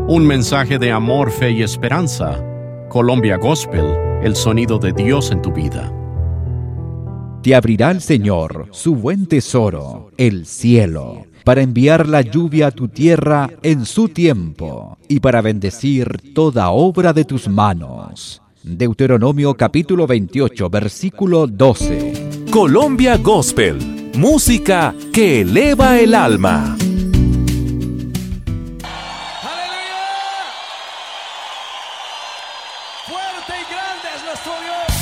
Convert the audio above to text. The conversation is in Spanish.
Un mensaje de amor, fe y esperanza. Colombia Gospel, el sonido de Dios en tu vida. Te abrirá el Señor su buen tesoro, el cielo, para enviar la lluvia a tu tierra en su tiempo y para bendecir toda obra de tus manos. Deuteronomio capítulo 28, versículo 12. Colombia Gospel, música que eleva el alma.